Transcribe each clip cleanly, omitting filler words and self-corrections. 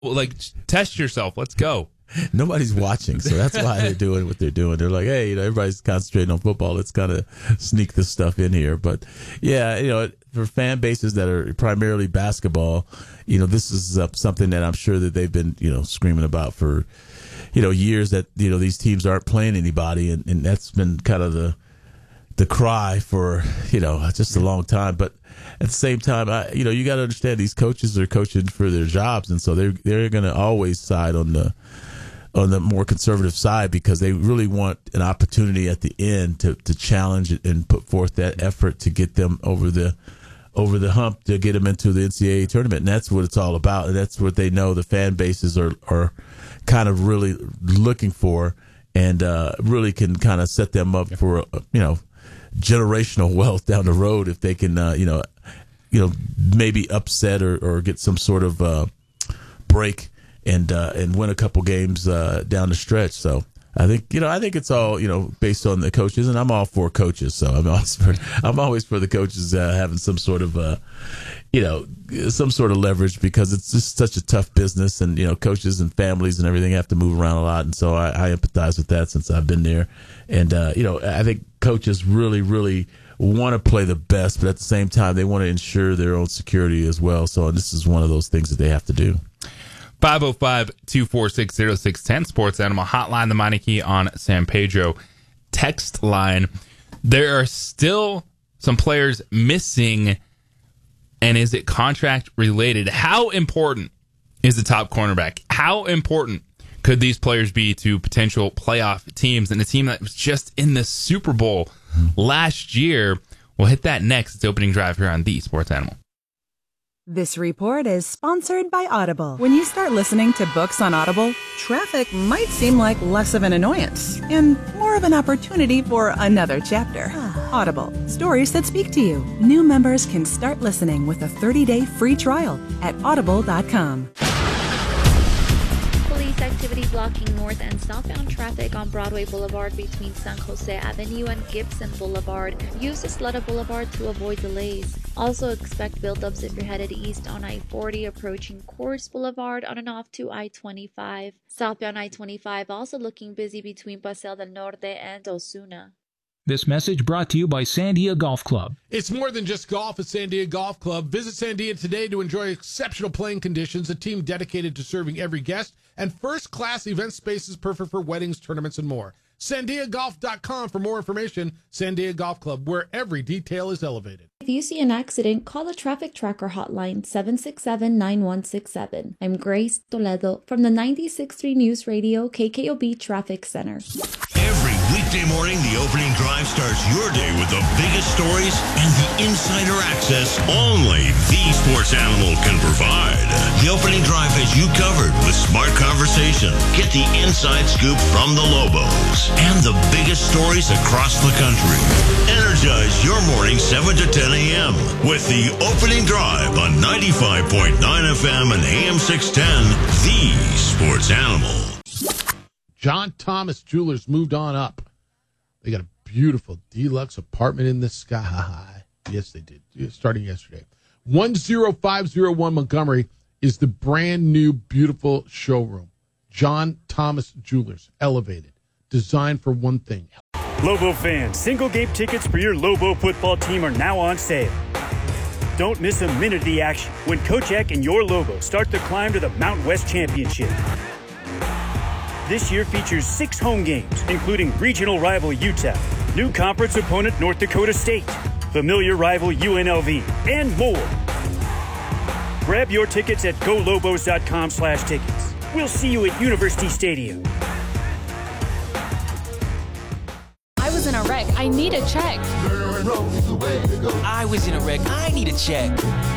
Like, test yourself. Let's go. Nobody's watching, so that's why they're doing what they're doing. They're like, hey, everybody's concentrating on football. Let's kind of sneak this stuff in here. But, yeah, for fan bases that are primarily basketball, this is something that I'm sure that they've been, screaming about for, years, that, these teams aren't playing anybody. And that's been kind of the cry for, just a long time. But at the same time, you got to understand these coaches are coaching for their jobs. And so they're going to always side on the more conservative side, because they really want an opportunity at the end to challenge and put forth that effort to get them over the hump, to get them into the NCAA tournament. And that's what it's all about. And that's what they know the fan bases are kind of really looking for, and really can kind of set them up for, generational wealth down the road if they can, maybe upset or get some sort of break and win a couple games down the stretch. So I think it's all based on the coaches, and I'm all for coaches. So I'm always for the coaches having some sort of leverage, because it's just such a tough business, and coaches and families and everything have to move around a lot, and so I empathize with that since I've been there. And I think coaches really, really want to play the best, but at the same time they want to ensure their own security as well. So this is one of those things that they have to do. 505-246-0610, Sports Animal Hotline, the Meineke on San Pedro text line. There are still some players missing, and is it contract related? How important is the top cornerback? How important could these players be to potential playoff teams and a team that was just in the Super Bowl last year? We'll hit that next. It's Opening Drive here on the Sports Animal. This report is sponsored by Audible. When you start listening to books on Audible, traffic might seem like less of an annoyance and more of an opportunity for another chapter. Audible, stories that speak to you. New members can start listening with a 30-day free trial at audible.com. Police activity blocking north and southbound traffic on Broadway Boulevard between San Jose Avenue and Gibson Boulevard. Use Isleta Boulevard to avoid delays. Also expect buildups if you're headed east on I-40 approaching Coors Boulevard on and off to I-25. Southbound I-25 also looking busy between Paseo del Norte and Osuna. This message brought to you by Sandia Golf Club. It's more than just golf at Sandia Golf Club. Visit Sandia today to enjoy exceptional playing conditions, a team dedicated to serving every guest, and first-class event spaces perfect for weddings, tournaments, and more. SandiaGolf.com for more information. Sandia Golf Club, where every detail is elevated. If you see an accident, call the Traffic Tracker hotline 767-9167. I'm Grace Toledo from the 96.3 News Radio KKOB Traffic Center. Every weekday morning, the Opening Drive starts your day with the biggest stories and the insider access only the Sports Animal can provide. The Opening Drive has you covered with smart conversation. Get the inside scoop from the Lobos and the biggest stories across the country. Energize your morning 7 to 10 a.m. with the Opening Drive on 95.9 FM and AM 610, the Sports Animal. John Thomas Jewelers moved on up. They got a beautiful deluxe apartment in the sky. Yes, they did. Starting yesterday. 10501 Montgomery is the brand new, beautiful showroom. John Thomas Jewelers, elevated, designed for one thing. Lobo fans, single game tickets for your Lobo football team are now on sale. Don't miss a minute of the action when Coach Eck and your Lobo start the climb to the Mountain West Championship. This year features 6 home games, including regional rival UTEP, new conference opponent North Dakota State, familiar rival UNLV, and more. Grab your tickets at golobos.com/tickets. We'll see you at University Stadium. I was in a wreck. I need a check. I was in a wreck. I need a check.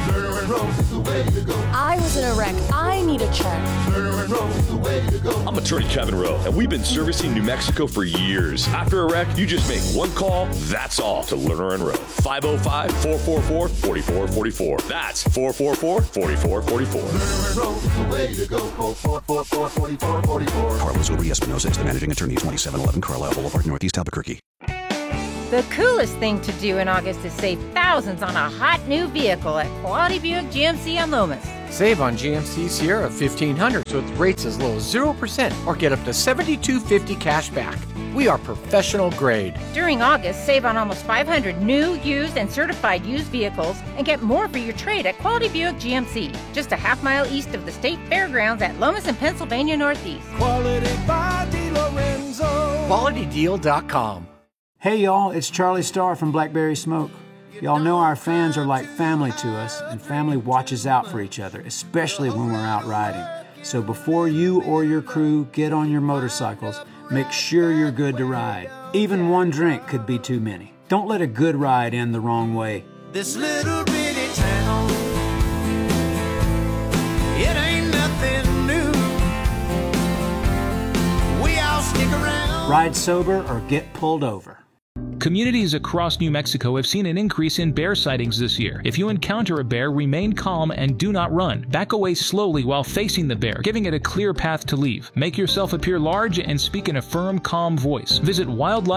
I was in a wreck. I need a check. I'm attorney Kevin Rowe, and we've been servicing New Mexico for years. After a wreck, you just make one call, that's all, to Lerner and Rowe. 505-444-4444. That's 444-4444. Carlos Uber Espinosa is the managing attorney, 2711 Carlisle Boulevard, Northeast Albuquerque. The coolest thing to do in August is save thousands on a hot new vehicle at Quality Buick GMC on Lomas. Save on GMC Sierra 1500s with rates as low as 0% or get up to $7,250 cash back. We are professional grade. During August, save on almost 500 new, used, and certified used vehicles and get more for your trade at Quality Buick GMC, just a half-mile east of the State Fairgrounds at Lomas and Pennsylvania Northeast. Quality by DiLorenzo. QualityDeal.com. Hey y'all, it's Charlie Starr from Blackberry Smoke. Y'all know our fans are like family to us, and family watches out for each other, especially when we're out riding. So before you or your crew get on your motorcycles, make sure you're good to ride. Even one drink could be too many. Don't let a good ride end the wrong way. This little bitty town, it ain't nothing new. We all stick around. Ride sober or get pulled over. Communities across New Mexico have seen an increase in bear sightings this year. If you encounter a bear, remain calm and do not run. Back away slowly while facing the bear, giving it a clear path to leave. Make yourself appear large and speak in a firm, calm voice. Visit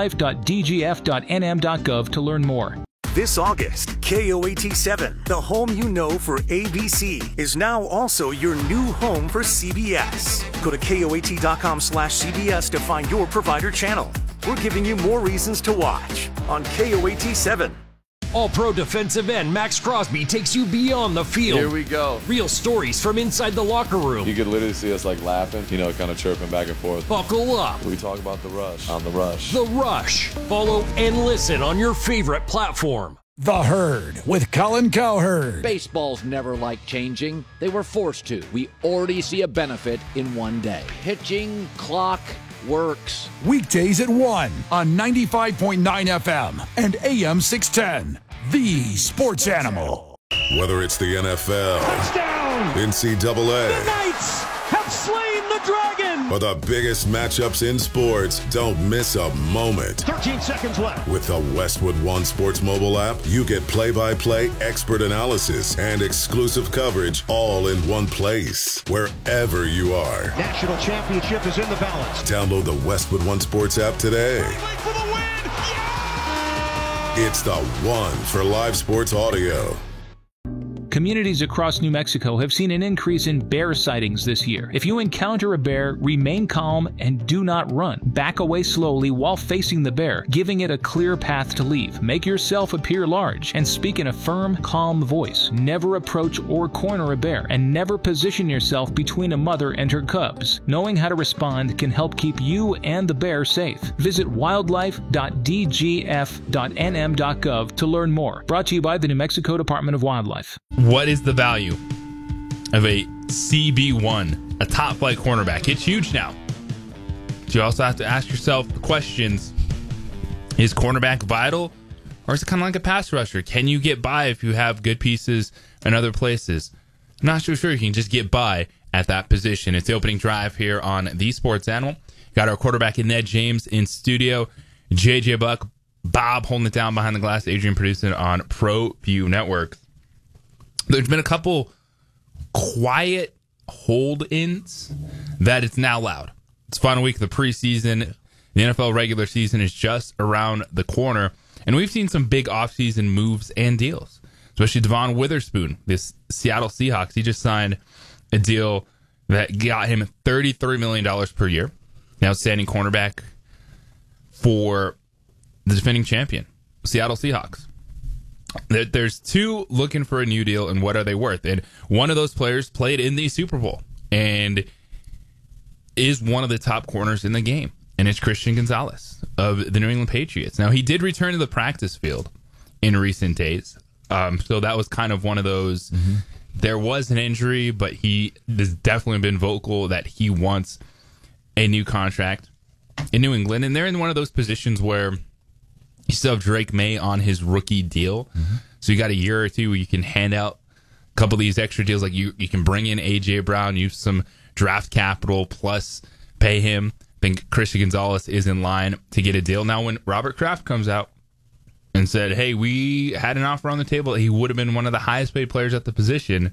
wildlife.dgf.nm.gov to learn more. This August, KOAT7, the home you know for ABC, is now also your new home for CBS. Go to KOAT.com/CBS to find your provider channel. We're giving you more reasons to watch on KOAT7. All-Pro defensive end Max Crosby takes you beyond the field. Here we go. Real stories from inside the locker room. You could literally see us like laughing, kind of chirping back and forth. Buckle up. We talk about The Rush on The Rush. The Rush. Follow and listen on your favorite platform. The Herd with Colin Cowherd. Baseball's never liked changing. They were forced to. We already see a benefit in one day. Pitching, clock, works. Weekdays at 1 on 95.9 FM and AM 610. The Sports Animal. Whether it's the NFL, touchdown, NCAA, the Knights have slain the dragon, or the biggest matchups in sports, don't miss a moment. 13 seconds left. With the Westwood One Sports mobile app, you get play-by-play expert analysis and exclusive coverage all in one place, wherever you are. National championship is in the balance. Download the Westwood One Sports app today. For the win. Yeah! It's the one for live sports audio. Communities across New Mexico have seen an increase in bear sightings this year. If you encounter a bear, remain calm and do not run. Back away slowly while facing the bear, giving it a clear path to leave. Make yourself appear large and speak in a firm, calm voice. Never approach or corner a bear, and never position yourself between a mother and her cubs. Knowing how to respond can help keep you and the bear safe. Visit wildlife.dgf.nm.gov to learn more. Brought to you by the New Mexico Department of Wildlife. What is the value of a CB1, a top flight cornerback? It's huge now. But you also have to ask yourself the questions. Is cornerback vital, or is it kind of like a pass rusher? Can you get by if you have good pieces in other places? I'm not so sure you can just get by at that position. It's the opening drive here on The Sports Animal. Got our quarterback Ned James in studio. JJ Buck, Bob holding it down behind the glass. Adrian producing it on ProView Network. There's been a couple quiet hold-ins that it's now loud. It's final week of the preseason. The NFL regular season is just around the corner. And we've seen some big offseason moves and deals, especially Devon Witherspoon, this Seattle Seahawks. He just signed a deal that got him $33 million per year. The outstanding cornerback for the defending champion, Seattle Seahawks. There's two looking for a new deal, and what are they worth? And one of those players played in the Super Bowl and is one of the top corners in the game, and it's Christian Gonzalez of the New England Patriots. Now, he did return to the practice field in recent days, so that was kind of one of those. There was an injury, but he has definitely been vocal that he wants a new contract in New England, and they're in one of those positions where you still have Drake May on his rookie deal. So you got a year or two where you can hand out a couple of these extra deals. Like you can bring in A.J. Brown, use some draft capital, plus pay him. I think Christian Gonzalez is in line to get a deal. Now, when Robert Kraft comes out and said, hey, we had an offer on the table, he would have been one of the highest paid players at the position.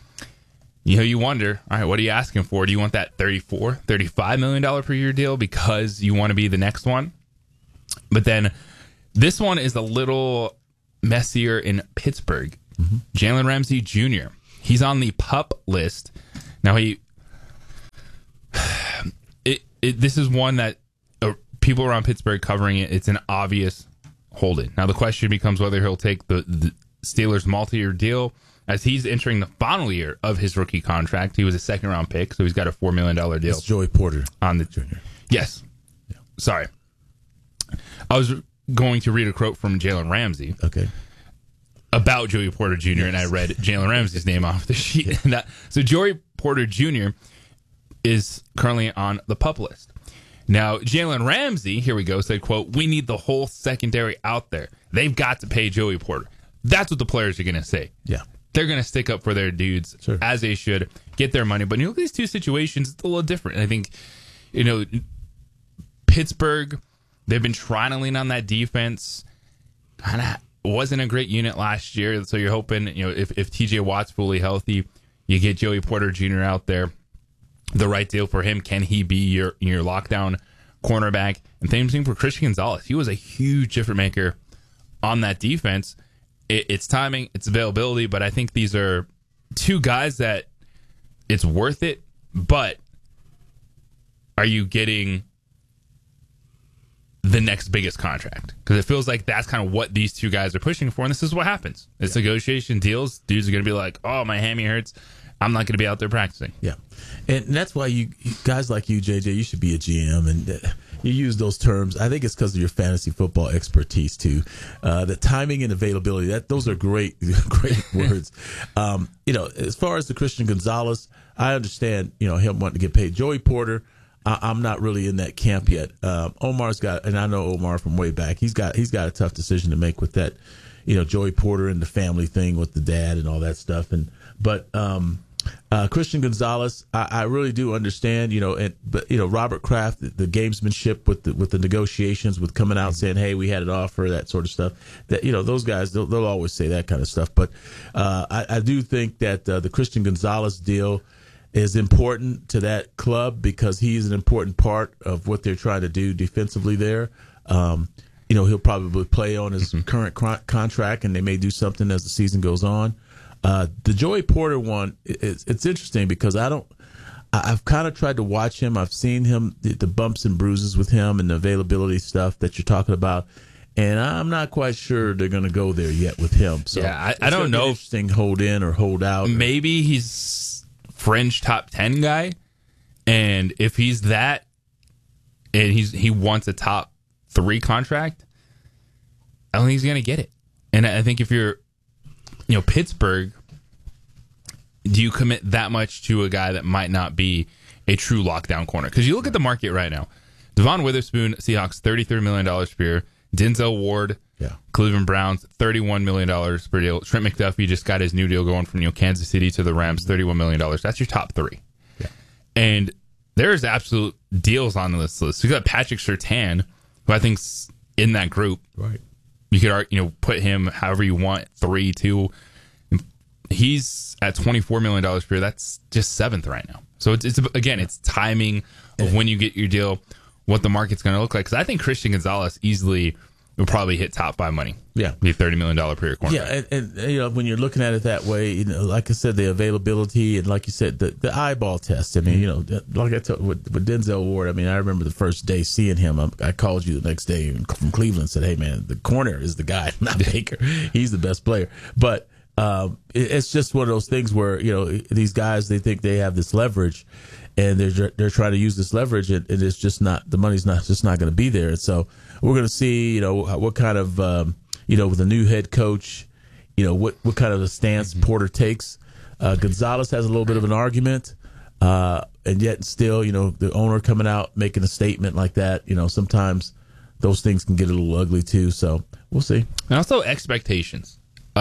You wonder, all right, what are you asking for? Do you want that $35 million per year deal because you want to be the next one? But then This one is a little messier in Pittsburgh. Jalen Ramsey Jr. He's on the PUP list. Now, this is one that people around Pittsburgh covering it. It's an obvious hold-in. Now, the question becomes whether he'll take the Steelers' multi-year deal as he's entering the final year of his rookie contract. He was a second-round pick, so he's got a $4 million deal. It's Joey Porter on the Jr. Yes. Yeah. Sorry. I was going to read a quote from Jalen Ramsey. Okay. About Joey Porter Jr., yes. And I read Jalen Ramsey's name off the sheet. So Joey Porter Jr. is currently on the PUP list. Now, Jalen Ramsey, here we go, said, quote, "We need the whole secondary out there. They've got to pay Joey Porter." That's what the players are going to say. Yeah. They're going to stick up for their dudes, sure, as they should, get their money. But when you look at these two situations, it's a little different. And I think, Pittsburgh, they've been trying to lean on that defense. Kind of wasn't a great unit last year, so you're hoping, if TJ Watt's fully healthy, you get Joey Porter Jr. out there. The right deal for him. Can he be your lockdown cornerback? And same thing for Christian Gonzalez. He was a huge difference maker on that defense. It's timing, it's availability, but I think these are two guys that it's worth it. But are you getting the next biggest contract? Because it feels like that's kind of what these two guys are pushing for, and this is what happens. It's negotiation deals. Dudes are going to be like, "Oh, my hammy hurts. I'm not going to be out there practicing." Yeah, and that's why you guys like you, JJ, you should be a GM, and you use those terms. I think it's because of your fantasy football expertise too. The timing and availability, those are great words. As far as the Christian Gonzalez, I understand, him wanting to get paid. Joey Porter, I'm not really in that camp yet. Omar's got, and I know Omar from way back. He's got a tough decision to make with that, Joey Porter and the family thing with the dad and all that stuff. But Christian Gonzalez, I really do understand, but Robert Kraft, the gamesmanship with the negotiations, with coming out saying, "Hey, we had an offer," that sort of stuff. That those guys, they'll always say that kind of stuff. But I do think that the Christian Gonzalez deal is important to that club because he's an important part of what they're trying to do defensively there. He'll probably play on his current contract, and they may do something as the season goes on. The Joey Porter one, it's interesting because I've kind of tried to watch him. I've seen him, the bumps and bruises with him and the availability stuff that you're talking about. And I'm not quite sure they're going to go there yet with him. So yeah, I don't know. Interesting, hold in or hold out. Maybe he's fringe top 10 guy. And if he's that and he wants a top 3 contract, I don't think he's going to get it. And I think if you're, Pittsburgh, do you commit that much to a guy that might not be a true lockdown corner? Because you look at the market right now. Devon Witherspoon, Seahawks, $33 million per year. Denzel Ward, Cleveland Browns, $31 million per deal. Trent McDuffie just got his new deal going from Kansas City to the Rams, $31 million. That's your top 3. Yeah. And there's absolute deals on this list. You got Patrick Surtain, who I think's in that group. Right. You could put him however you want, 3, 2. He's at $24 million per year. That's just 7th right now. So it's timing of when you get your deal, what the market's going to look like. Because I think Christian Gonzalez easily will probably hit top 5 money. Yeah, be $30 million per year corner. Yeah, and when you're looking at it that way, like I said, the availability and like you said, the eyeball test. I mean, like I told with Denzel Ward. I mean, I remember the first day seeing him. I called you the next day from Cleveland and said, "Hey, man, the corner is the guy, not Baker. He's the best player." But it's just one of those things where these guys, they think they have this leverage, and they're trying to use this leverage, and it's just not, the money's just not going to be there. And so we're going to see what kind of with a new head coach, what kind of a stance Porter takes. Gonzalez has a little bit of an argument, and yet still the owner coming out making a statement like that. Sometimes those things can get a little ugly too. So we'll see. And also expectations.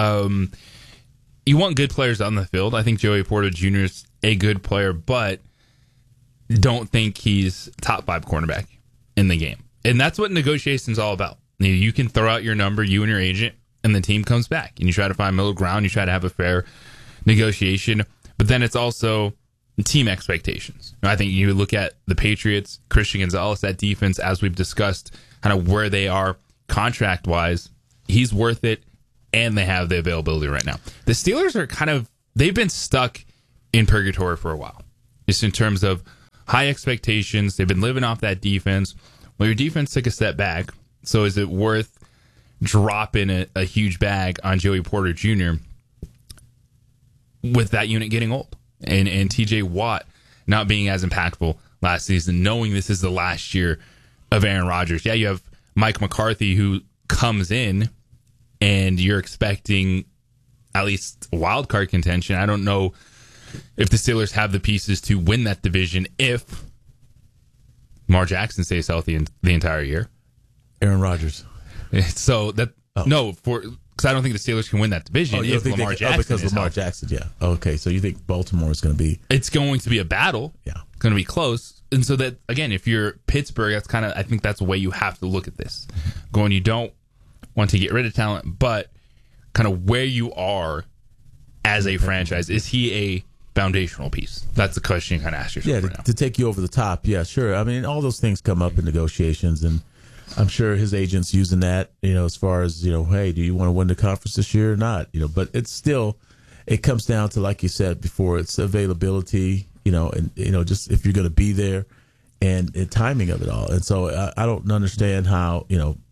You want good players on the field. I think Joey Porter Jr. is a good player, but don't think he's top 5 cornerback in the game. And that's what negotiation's all about. You can throw out your number, you and your agent, and the team comes back. And you try to find middle ground. You try to have a fair negotiation. But then it's also team expectations. I think you look at the Patriots, Christian Gonzalez, that defense, as we've discussed, kind of where they are contract-wise, he's worth it, and they have the availability right now. The Steelers are they've been stuck in purgatory for a while, just in terms of high expectations. They've been living off that defense. Well, your defense took a step back, so is it worth dropping a huge bag on Joey Porter Jr. with that unit getting old and TJ Watt not being as impactful last season, knowing this is the last year of Aaron Rodgers? Yeah, you have Mike McCarthy who comes in and you're expecting at least wild card contention. I don't know if the Steelers have the pieces to win that division if Lamar Jackson stays healthy the entire year. Aaron Rodgers. So that because I don't think the Steelers can win that division if Lamar Jackson because is Lamar healthy. Jackson, yeah. Okay, so you think Baltimore is going to be? It's going to be a battle. Yeah, it's going to be close. And so that again, if you're Pittsburgh, I think that's the way you have to look at this. Going, you don't want to get rid of talent, but kind of where you are as a franchise, is he a foundational piece? That's the question you kind of ask yourself. Yeah, to take you over the top. Yeah, sure. I mean, all those things come up in negotiations, and I'm sure his agent's using that, as far as, hey, do you want to win the conference this year or not? But it's still, it comes down to, like you said before, it's availability, and, just if you're going to be there and timing of it all. And so I don't understand how,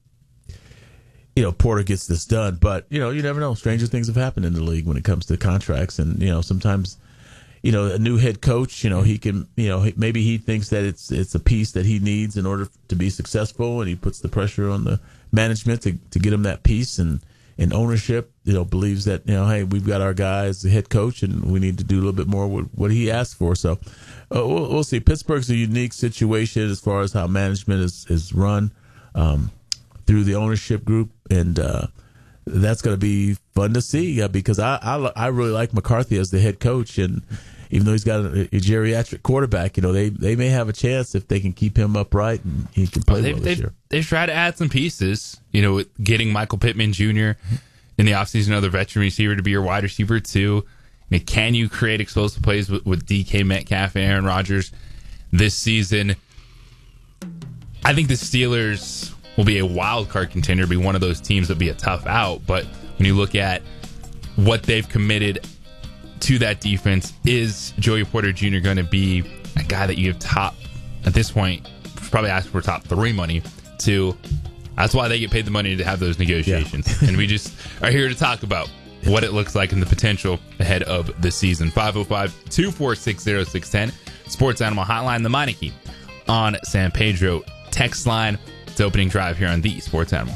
Porter gets this done, but, you never know. Stranger things have happened in the league when it comes to contracts. And, sometimes, a new head coach, he can, maybe he thinks that it's a piece that he needs in order to be successful, and he puts the pressure on the management to get him that piece, and ownership, believes that, hey, we've got our guy as the head coach, and we need to do a little bit more with what he asked for. So we'll see. Pittsburgh's a unique situation as far as how management is run through the ownership group, and that's going to be fun to see because I really like McCarthy as the head coach, and even though he's got a geriatric quarterback, they may have a chance if they can keep him upright and he can play well this year. They've tried to add some pieces, with getting Michael Pittman Jr. in the offseason, another veteran receiver to be your wide receiver too. Can you create explosive plays with DK Metcalf and Aaron Rodgers this season? I think the Steelers will be a wild card contender, be one of those teams that'll be a tough out. But when you look at what they've committed to that defense, is Joey Porter Jr. going to be a guy that you have top, at this point, probably ask for top 3 money to? That's why they get paid the money to have those negotiations. Yeah. And we just are here to talk about what it looks like and the potential ahead of the season. 505-246-0610, Sports Animal Hotline, the Meineke on San Pedro text line. It's opening drive here on the Sports Animal.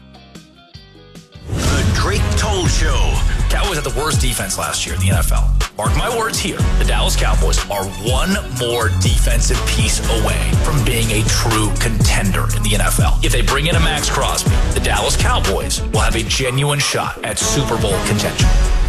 The Drake Toll Show. Cowboys had the worst defense last year in the NFL. Mark my words here. The Dallas Cowboys are one more defensive piece away from being a true contender in the NFL. If they bring in a Max Crosby, the Dallas Cowboys will have a genuine shot at Super Bowl contention.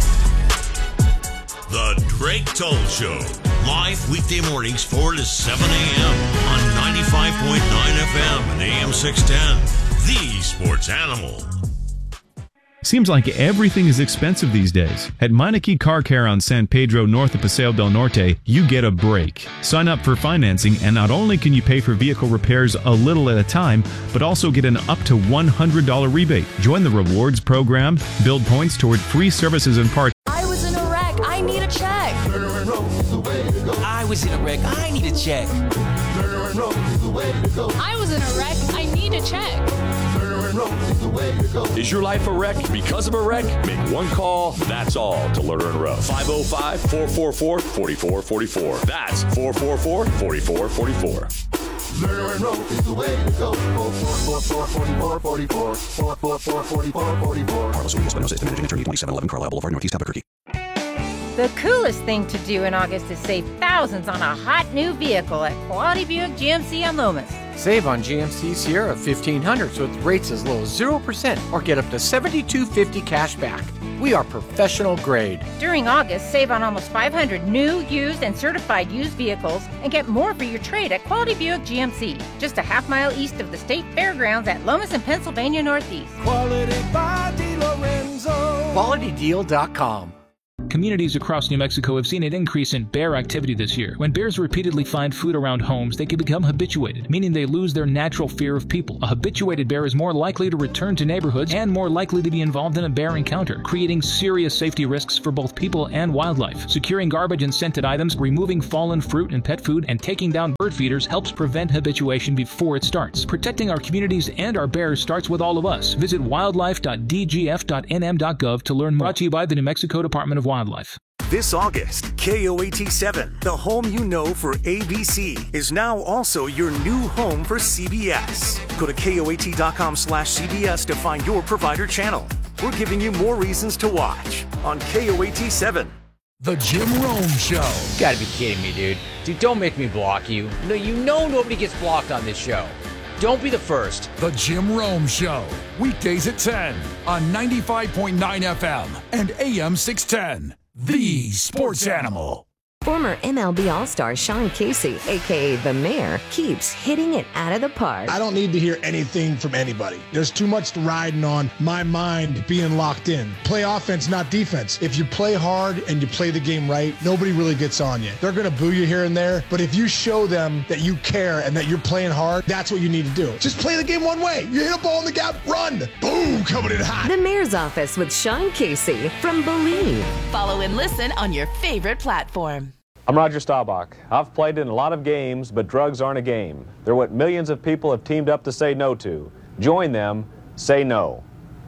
The Drake Toll Show. Live weekday mornings 4 to 7 a.m. on 95.9 FM and AM 610. The Sports Animal. Seems like everything is expensive these days. At Meineke Car Care on San Pedro, north of Paseo del Norte, you get a break. Sign up for financing, and not only can you pay for vehicle repairs a little at a time, but also get an up to $100 rebate. Join the rewards program, build points toward free services and parts. I was in a wreck. I need a check. I was in a wreck. I need a check. I was in a wreck. I need a check. Is your life a wreck because of a wreck? Make one call, that's all, to Lerner and Rowe. 505-444-4444. That's 444-4444. Lerner and Rowe is the way to go. 444-4444. 444-4444. Carlos Urias Espinosa, estimated attorney, 2711 Carlisle Boulevard, Northeast Albuquerque. The coolest thing to do in August is save thousands on a hot new vehicle at Quality Buick GMC on Lomas. Save on GMC Sierra 1500s with rates as low as 0% or get up to $72.50 cash back. We are professional grade. During August, save on almost 500 new, used, and certified used vehicles and get more for your trade at Quality Buick GMC, just a half-mile east of the State Fairgrounds at Lomas and Pennsylvania Northeast. Quality by DeLorenzo. QualityDeal.com. communities across New Mexico have seen an increase in bear activity this year. When bears repeatedly find food around homes, they can become habituated, meaning they lose their natural fear of people. A habituated bear is more likely to return to neighborhoods and more likely to be involved in a bear encounter, creating serious safety risks for both people and wildlife. Securing garbage and scented items, removing fallen fruit and pet food, and taking down bird feeders helps prevent habituation before it starts. Protecting our communities and our bears starts with all of us. Visit wildlife.dgf.nm.gov to learn more. Brought to you by the New Mexico Department of Wildlife. This August, KOAT7, the home you know for ABC, is now also your new home for CBS. Go to KOAT.com/CBS to find your provider channel. We're giving you more reasons to watch on KOAT7. The Jim Rome Show. You gotta be kidding me, dude. Dude, don't make me block you. No, you know nobody gets blocked on this show. Don't be the first. The Jim Rome Show. Weekdays at 10 on 95.9 FM and AM 610. The Sports Animal. Former MLB All-Star Sean Casey, a.k.a. The Mayor, keeps hitting it out of the park. I don't need to hear anything from anybody. There's too much riding on my mind being locked in. Play offense, not defense. If you play hard and you play the game right, nobody really gets on you. They're going to boo you here and there, but if you show them that you care and that you're playing hard, that's what you need to do. Just play the game one way. You hit a ball in the gap, run. Boom, coming in hot. The Mayor's Office with Sean Casey from Believe. Follow and listen on your favorite platform. I'm Roger Staubach. I've played in a lot of games, but drugs aren't a game. They're what millions of people have teamed up to say no to. Join them. Say no.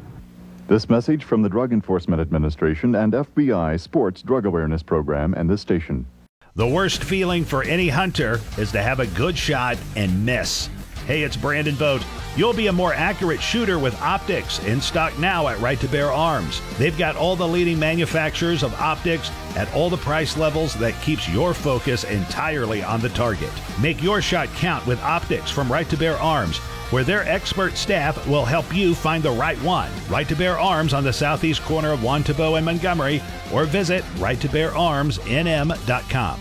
This message from the Drug Enforcement Administration and FBI Sports Drug Awareness Program and this station. The worst feeling for any hunter is to have a good shot and miss. Hey, it's Brandon Vogt. You'll be a more accurate shooter with optics, in stock now at Right to Bear Arms. They've got all the leading manufacturers of optics at all the price levels that keeps your focus entirely on the target. Make your shot count with optics from Right to Bear Arms, where their expert staff will help you find the right one. Right to Bear Arms on the southeast corner of Juan Tabo and Montgomery, or visit righttobeararmsnm.com.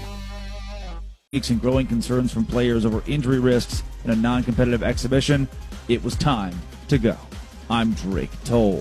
And growing concerns from players over injury risks in a non-competitive exhibition, it was time to go. I'm Drake Toll.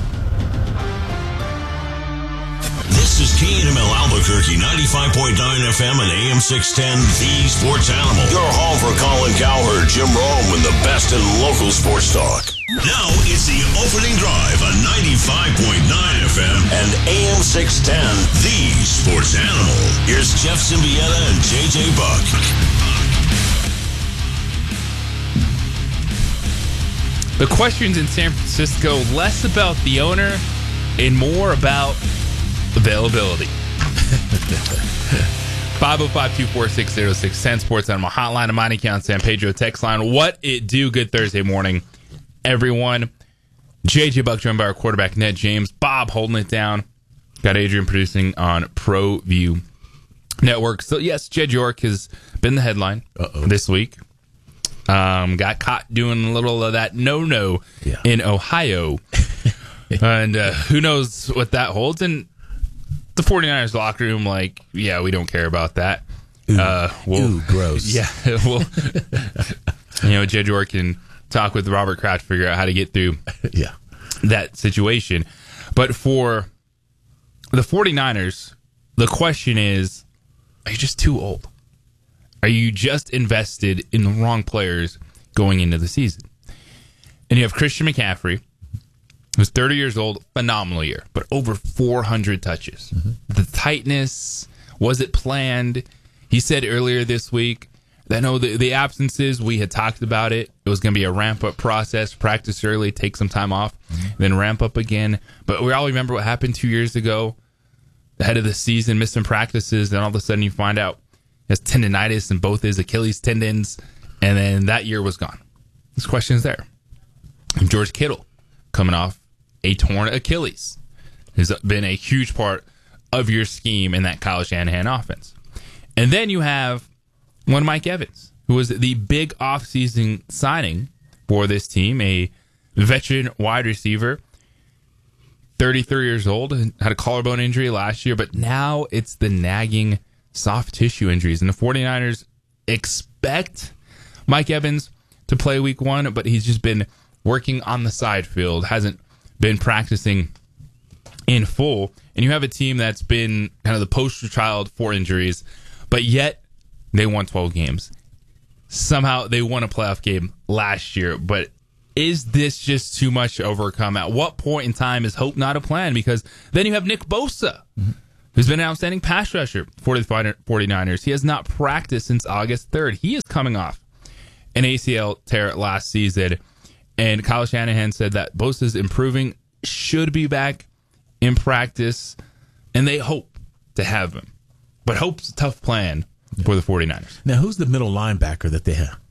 This is KNML Albuquerque, 95.9 FM and AM 610, The Sports Animal. Your home for Colin Cowherd, Jim Rome, and the best in local sports talk. Now it's the opening drive on 95.9 FM and AM 610, The Sports Animal. Here's Jeff Symbieta and JJ Buck. The questions in San Francisco, less about the owner and more about availability. 505-246-0610, Sports Animal Hotline, a Monty Count San Pedro text line. What it do? Good Thursday morning, everyone. JJ Buck joined by our quarterback, Ned James. Bob holding it down. Got Adrian producing on ProView Network. So, yes, Jed York has been the headline this week. Got caught doing a little of that no-no in Ohio. And who knows what that holds. And the 49ers locker room, we don't care about that. Gross. Yeah. Jed York can talk with Robert Kraft to figure out how to get through that situation. But for the 49ers, the question is, are you just too old? Are you just invested in the wrong players going into the season? And you have Christian McCaffrey, who's 30 years old, phenomenal year, but over 400 touches. Mm-hmm. The tightness, was it planned? He said earlier this week that the absences, we had talked about it. It was going to be a ramp-up process, practice early, take some time off, then ramp up again. But we all remember what happened 2 years ago, ahead of the season, missing practices, and all of a sudden you find out he has tendinitis in both his Achilles tendons, and then that year was gone. This question's there. And George Kittle, coming off a torn Achilles, has been a huge part of your scheme in that Kyle Shanahan offense. And then you have one Mike Evans, who was the big offseason signing for this team, a veteran wide receiver, 33 years old, had a collarbone injury last year, but now it's the nagging soft tissue injuries. And the 49ers expect Mike Evans to play week one, but he's just been working on the side field, hasn't been practicing in full, and you have a team that's been kind of the poster child for injuries, but yet they won 12 games. Somehow they won a playoff game last year, but is this just too much to overcome? At what point in time is hope not a plan? Because then you have Nick Bosa, who's been an outstanding pass rusher for the 49ers. He has not practiced since August 3rd. He is coming off an ACL tear last season, and Kyle Shanahan said that Bosa's improving, should be back in practice, and they hope to have him. But hope's a tough plan for the 49ers. Now, who's the middle linebacker that they have?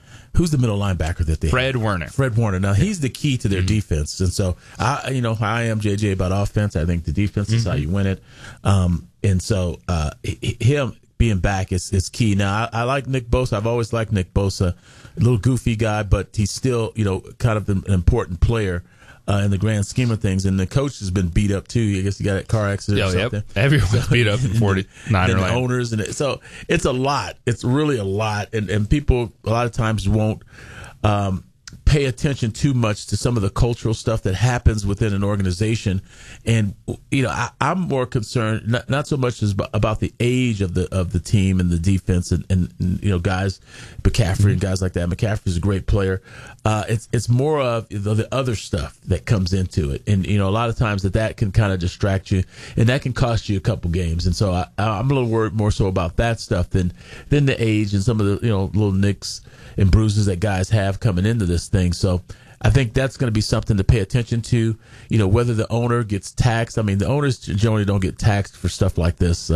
Fred Warner. Fred Warner. Now, he's the key to their defense. And so, I am JJ about offense. I think the defense is how you win it. And so, him being back is key. Now, I like Nick Bosa. I've always liked Nick Bosa. A little goofy guy, but he's still, kind of an important player in the grand scheme of things. And the coach has been beat up, too. I guess he got a car accident or something. Yep. Everyone's beat up in 49er the owners. So it's a lot. It's really a lot. And people a lot of times won't pay attention too much to some of the cultural stuff that happens within an organization. And, I'm more concerned, not so much as about the age of the team and the defense and guys, McCaffrey and guys like that. McCaffrey's a great player. It's more of the other stuff that comes into it. And, a lot of times that can kind of distract you, and that can cost you a couple games. And so I'm a little worried more so about that stuff than the age and some of the, little nicks and bruises that guys have coming into this thing. So I think that's going to be something to pay attention to, whether the owner gets taxed. I mean, the owners generally don't get taxed for stuff like this,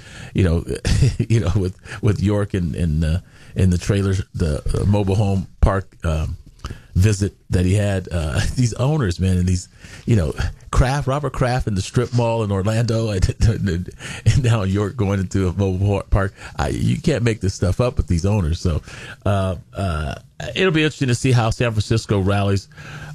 with York and the trailers, the mobile home park visit that he had. These owners, man, and these, Robert Kraft in the strip mall in Orlando and now in York going into a mobile park. You can't make this stuff up with these owners. So it'll be interesting to see how San Francisco rallies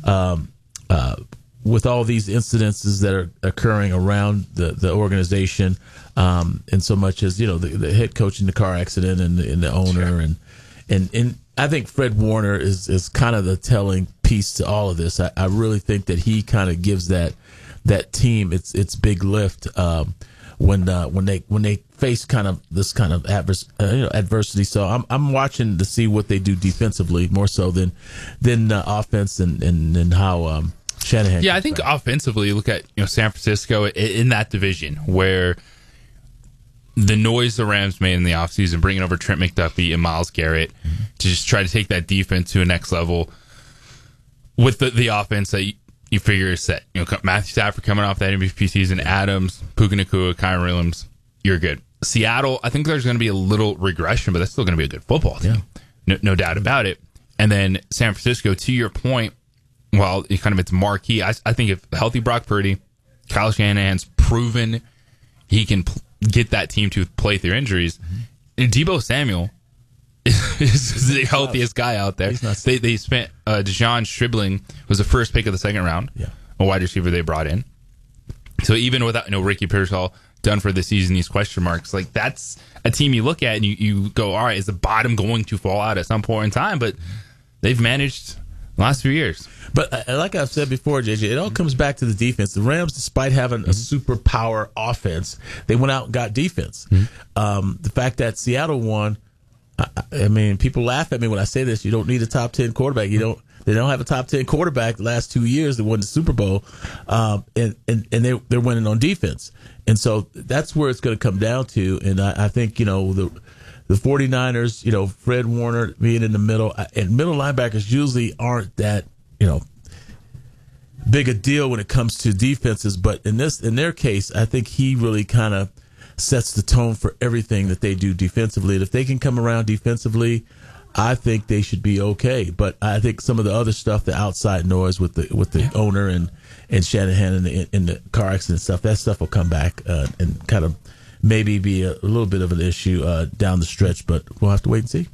with all these incidences that are occurring around the organization, and so much as the head coach in the car accident and the owner and I think Fred Warner is kind of the telling piece to all of this. I really think that he kind of gives that team its big lift when they face kind of this kind of adversity. So I'm watching to see what they do defensively more so than offense and how Shanahan. Yeah, I think offensively, you look at San Francisco in that division where the noise the Rams made in the offseason, bringing over Trent McDuffie and Myles Garrett to just try to take that defense to a next level with the offense that you figure is set. Matthew Stafford coming off that MVP season, Adams, Puka Nacua, Kyren Williams, you're good. Seattle, I think there's going to be a little regression, but that's still going to be a good football team. Yeah. No doubt about it. And then San Francisco, to your point, while it's marquee, I think if healthy Brock Purdy, Kyle Shanahan's proven he can get that team to play through injuries. And Deebo Samuel is the healthiest guy out there. They spent Dejon Stribling was the first pick of the second round, a wide receiver they brought in. So even without Ricky Pearsall done for the season, these question marks, like that's a team you look at and you go, all right, is the bottom going to fall out at some point in time? But they've managed the last few years. But like I've said before, JJ, it all comes back to the defense. The Rams, despite having a superpower offense, they went out and got defense. The fact that Seattle won, I mean, people laugh at me when I say this. You don't need a top 10 quarterback. They don't have a top 10 quarterback the last 2 years. They won the Super Bowl, and they're winning on defense. And so that's where it's going to come down to. And I think the 49ers, Fred Warner being in the middle, and middle linebackers usually aren't that, big a deal when it comes to defenses. But in their case, I think he really kind of sets the tone for everything that they do defensively. And if they can come around defensively, I think they should be okay. But I think some of the other stuff, the outside noise with the owner and Shanahan and the car accident stuff, that stuff will come back and kind of maybe be a little bit of an issue down the stretch, but we'll have to wait and see.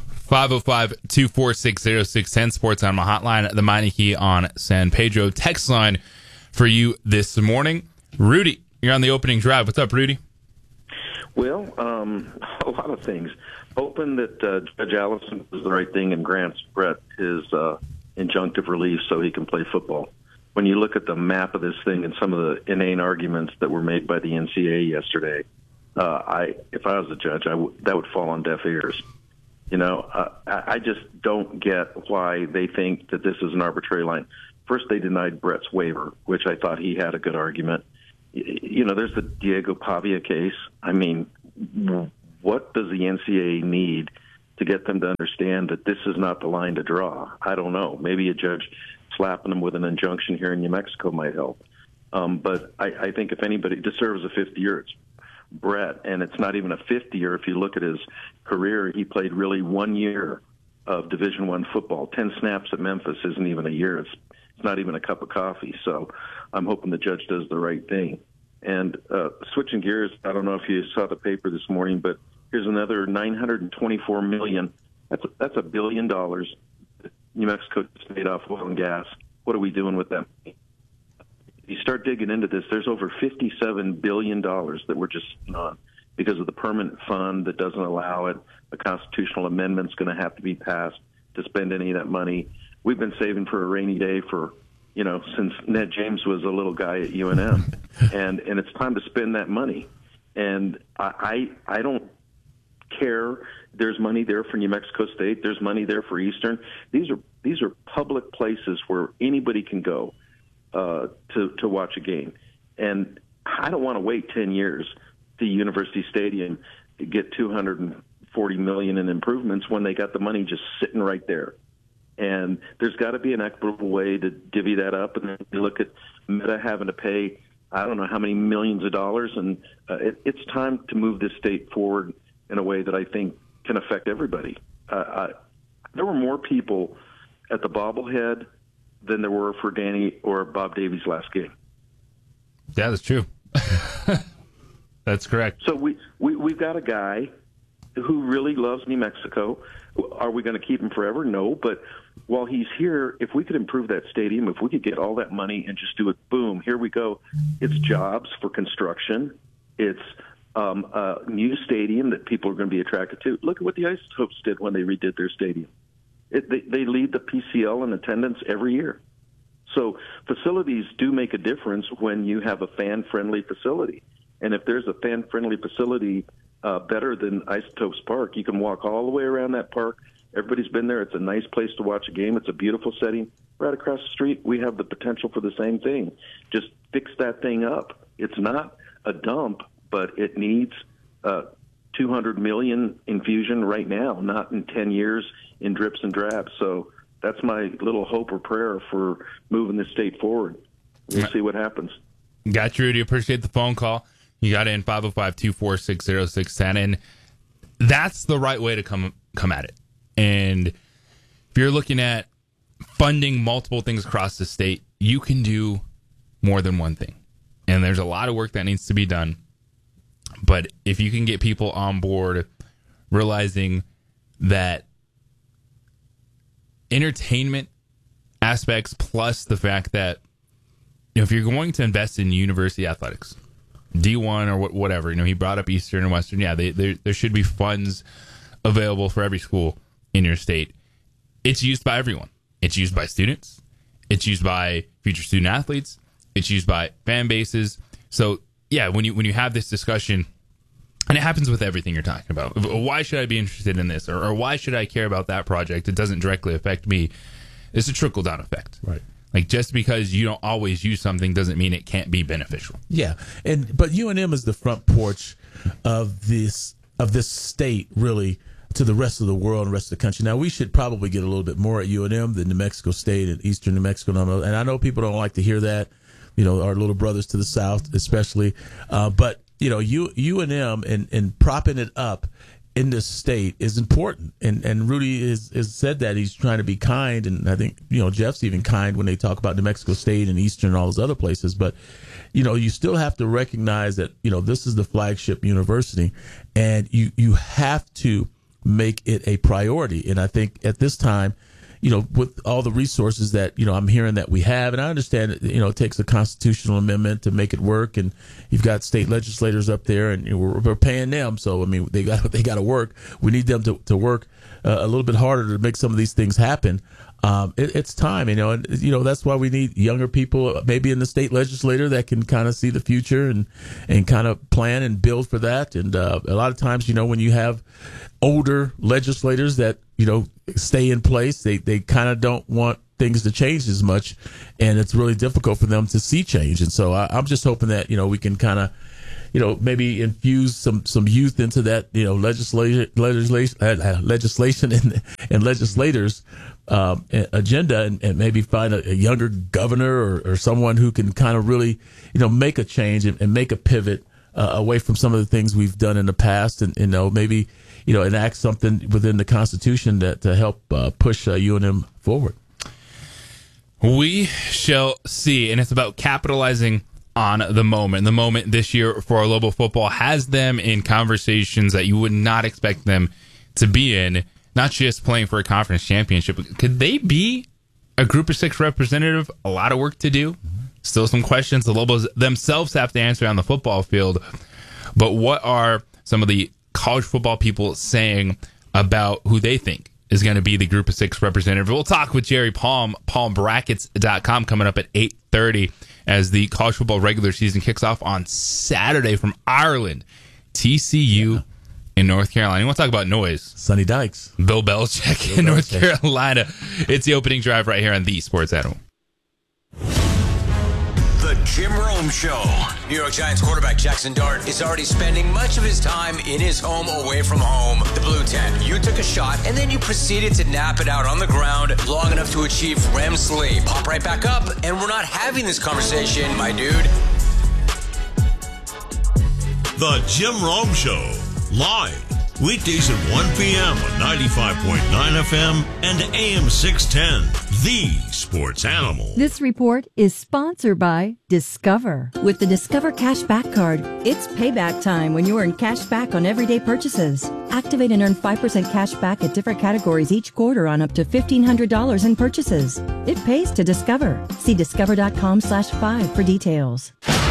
505-246-0610, Sports Animal Hotline, the Meineke on San Pedro text line for you this morning. Rudy, you're on the opening drive. What's up, Rudy? Well, a lot of things. Hoping that Judge Allison does the right thing and grants Brett his injunctive relief so he can play football. when you look at the map of this thing and some of the inane arguments that were made by the NCAA yesterday, if I was a judge, that would fall on deaf ears. I just don't get why they think that this is an arbitrary line. First, they denied Brett's waiver, which I thought he had a good argument. There's the Diego Pavia case. I mean, what does the NCAA need to get them to understand that this is not the line to draw? I don't know. Maybe a judge slapping them with an injunction here in New Mexico might help. But I think if anybody deserves a fifth year, it's Brett. And it's not even a fifth year. If you look at his career, he played really 1 year of Division I football. 10 snaps at Memphis isn't even a year. It's not even a cup of coffee. So I'm hoping the judge does the right thing. And switching gears, I don't know if you saw the paper this morning, but here's another $924 million. That's $1 billion. New Mexico just made off oil and gas. What are we doing with that? You start digging into this, there's over $57 billion that we're just sitting on because of the permanent fund that doesn't allow it. A constitutional amendment's going to have to be passed to spend any of that money. We've been saving for a rainy day since Ned James was a little guy at UNM, and it's time to spend that money. And I don't care. There's money there for New Mexico State. There's money there for Eastern. These are public places where anybody can go to watch a game. And I don't want to wait 10 years to University Stadium to get $240 million in improvements when they got the money just sitting right there. And there's got to be an equitable way to divvy that up. And then you look at Meta having to pay, I don't know how many millions of dollars. And it's time to move this state forward in a way that I think can affect everybody. There were more people at the bobblehead than there were for Danny or Bob Davies' last game. Yeah, that's true. That's correct. So we've got a guy who really loves New Mexico. Are we going to keep him forever? No, but while he's here, if we could improve that stadium, if we could get all that money and just do it, boom, here we go. It's jobs for construction. It's a new stadium that people are going to be attracted to. Look at what the Isotopes did when they redid their stadium. They lead the PCL in attendance every year. So facilities do make a difference when you have a fan-friendly facility. And if there's a fan-friendly facility better than Isotopes Park, you can walk all the way around that park. Everybody's been there. It's a nice place to watch a game. It's a beautiful setting. Right across the street, we have the potential for the same thing. Just fix that thing up. It's not a dump, but it needs $200 million infusion right now, not in 10 years in drips and drabs. So that's my little hope or prayer for moving the state forward. We'll see what happens. Got you, Rudy. Appreciate the phone call. You got in 505-246-0610, and that's the right way to come at it. And if you're looking at funding multiple things across the state, you can do more than one thing. And there's a lot of work that needs to be done. But if you can get people on board realizing that entertainment aspects plus the fact that if you're going to invest in university athletics, D1 or whatever, he brought up Eastern and Western. Yeah, there should be funds available for every school in your state. It's used by everyone. It's used by students. It's used by future student athletes. It's used by fan bases. So yeah, when you have this discussion, and it happens with everything you're talking about. Why should I be interested in this, or why should I care about that project? It doesn't directly affect me. It's a trickle down effect, right? Like just because you don't always use something doesn't mean it can't be beneficial. Yeah, but UNM is the front porch of this state, really, to the rest of the world and the rest of the country. Now, we should probably get a little bit more at UNM than New Mexico State and Eastern New Mexico. And I know people don't like to hear that, our little brothers to the south especially. But, UNM and propping it up in this state is important. And Rudy has said that he's trying to be kind. And I think, Jeff's even kind when they talk about New Mexico State and Eastern and all those other places. But, you still have to recognize that, this is the flagship university, and you have to make it a priority. And I think at this time, with all the resources that, I'm hearing that we have, and I understand, it takes a constitutional amendment to make it work, and you've got state legislators up there, and we're paying them. So, I mean, they got to work. We need them to work a little bit harder to make some of these things happen. It's time, and that's why we need younger people, maybe in the state legislature, that can kind of see the future and kind of plan and build for that. And a lot of times, when you have older legislators that stay in place, they kind of don't want things to change as much, and it's really difficult for them to see change. And so I'm just hoping that we can kind of maybe infuse some youth into that legislation and legislators agenda, and maybe find a younger governor or someone who can kind of really make a change and make a pivot away from some of the things we've done in the past, and maybe enact something within the Constitution that to help push UNM forward. We shall see, and it's about capitalizing on the moment. The moment this year for Lobo football has them in conversations that you would not expect them to be in, not just playing for a conference championship. Could they be a Group of 6 representative? A lot of work to do. Still some questions the Lobos themselves have to answer on the football field. But what are some of the college football people saying about who they think is going to be the Group of 6 representative? We'll talk with Jerry Palm, palmbrackets.com, coming up at 8:30 as the college football regular season kicks off on Saturday from Ireland. TCU in North Carolina. You want to talk about noise? Sonny Dykes. Bill Belichick in North Carolina. It's the opening drive right here on the Sports Animal. The Jim Rome Show. New York Giants quarterback Jackson Dart is already spending much of his time in his home away from home. The Blue Tent. You took a shot and then you proceeded to nap it out on the ground long enough to achieve REM sleep. Pop right back up and we're not having this conversation, my dude. The Jim Rome Show. Live. Weekdays at 1 p.m. on 95.9 FM and AM 610. The Sports Animal. This report is sponsored by Discover. With the Discover Cashback Card, it's payback time when you earn cash back on everyday purchases. Activate and earn 5% cash back at different categories each quarter on up to $1,500 in purchases. It pays to Discover. See discover.com/5 for details.